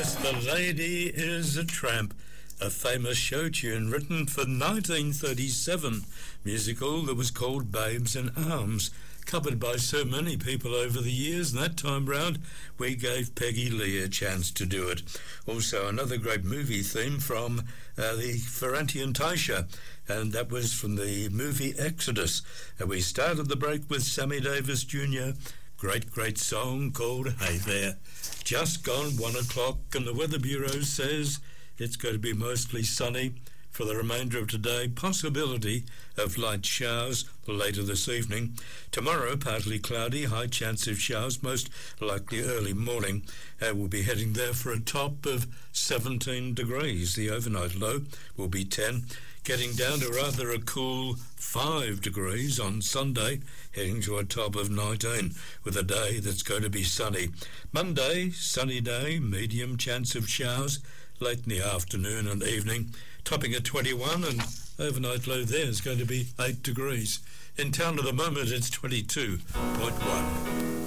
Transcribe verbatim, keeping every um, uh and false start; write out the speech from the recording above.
Yes, The Lady is a Tramp, a famous show tune written for nineteen thirty-seven musical that was called Babes in Arms, covered by so many people over the years, and that time round we gave Peggy Lee a chance to do it. Also another great movie theme from uh, the Ferranti and Taisha, and that was from the movie Exodus. And we started the break with Sammy Davis Junior Great, great song called Hey There. Just gone one o'clock, and the Weather Bureau says it's going to be mostly sunny for the remainder of today. Possibility of light showers later this evening. Tomorrow, partly cloudy, high chance of showers, most likely early morning. Uh, we'll be heading there for a top of seventeen degrees. The overnight low will be ten. Getting down to rather a cool five degrees on Sunday, heading to a top of nineteen, with a day that's going to be sunny. Monday, sunny day, medium chance of showers late in the afternoon and evening, topping at twenty-one, and overnight low there is going to be eight degrees. In town at the moment, it's twenty-two point one.